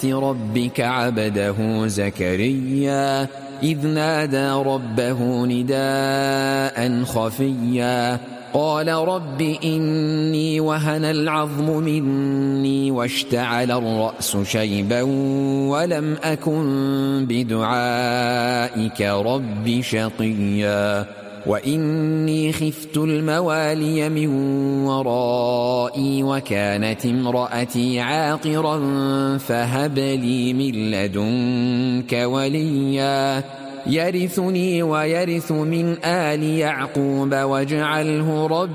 ربك عبده زكريا إذ نادى ربه نداء خفيا قال رب إني وهن العظم مني واشتعل الرأس شيبا ولم أكن بدعائك رب شقيا وإني خفت الموالي من ورائي وكانت امرأتي عاقرا فهب لي من لدنك وليا يرثني ويرث من آل يعقوب واجعله رب